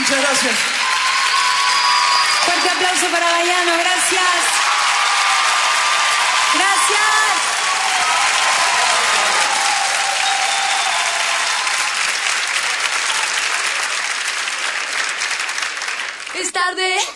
Muchas gracias. Fuerte aplauso para Baiano, gracias. Gracias. Es tarde.